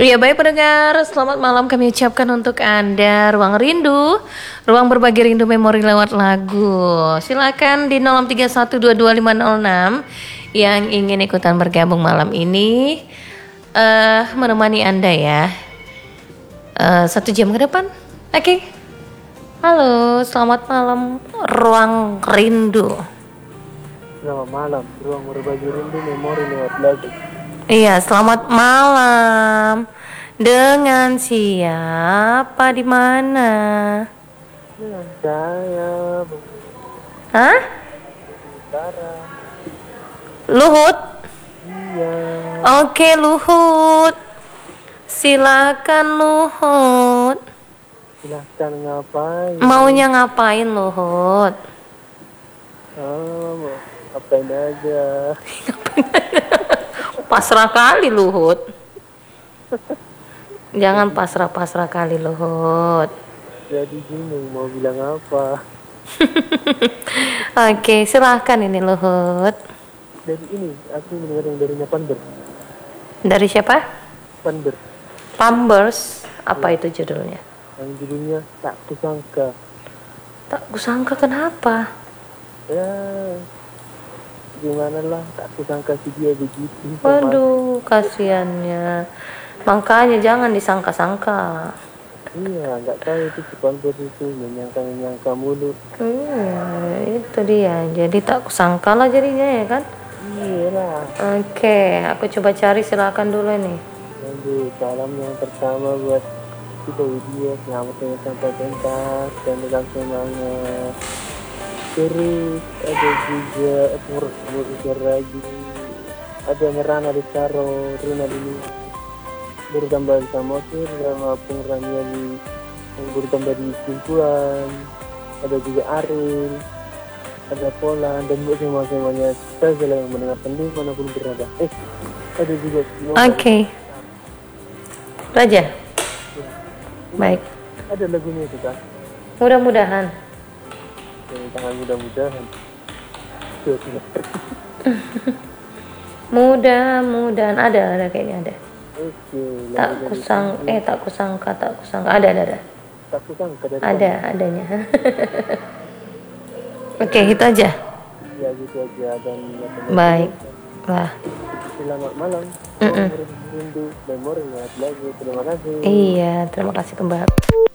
Iya baik pendengar, selamat malam kami ucapkan untuk Anda. Ruang Rindu, ruang berbagi rindu memori lewat lagu. Silakan di 03122506 yang ingin ikutan bergabung malam ini, menemani Anda ya, 1 jam ke depan. Oke. Halo, selamat malam Ruang Rindu. Selamat malam, ruang berbagi rindu memori lewat lagu. Iya, selamat malam. Dengan siapa di mana? Dengan saya, Hah? Utara. Luhut? Iya. Oke, Luhut. Silakan Luhut. Silahkan ngapain? Maunya ngapain Luhut? Oh, ngapain aja. Pasrah kali Luhut. Jangan pasrah-pasrah kali Luhut. Jadi bingung mau bilang apa. Oke, silahkan ini Luhut. Dari ini, aku mendengar yang darinya Pander. Dari siapa? Pander. Pampers. Apa itu judulnya? Yang judulnya Tak Kusangka. Tak kusangka kenapa? Ya, gimana lah, tak kusangka si dia begitu. Waduh, kasihannya. Makanya jangan disangka-sangka. Iya, nggak tahu itu si Pander itu menyangka mulu. Itu dia. Jadi tak kusangka lah jadinya ya kan? Iya lah. Oke, aku coba cari, silakan dulu nih. Lanjut, salam yang pertama buat kita dia, selamat dengan sampai pentas dan tetap semangat. Terus ada juga umur lagi, ada Merana di Caro, Runa ini bertambah sama Sir sama pengrania di yang bertambah di Simpulan, ada juga Aril, ada Polan dan buat semuanya saya yang mendengarkan di manapun berada. Ada juga Oke. Raja. Baik. Ada lagunya itu kan? Mudah-mudahan. Tangan mudah-mudahan. Mudah-mudahan ada kayaknya ada. Oke. Tak kusangka. Ada. Tak kusangka dari Adanya. Oke, itu aja. Ya gitu aja dan Baik. Lah. Selamat malam. Rindu memori lewat lagu. Terima kasih. Iya, terima kasih kembali.